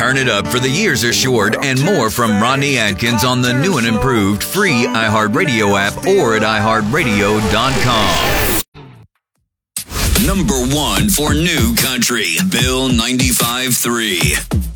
Turn it up for the years are short and more from Rodney Atkins on the new and improved free iHeartRadio app or at iHeartRadio.com. Number one for new country, Bill 95.3.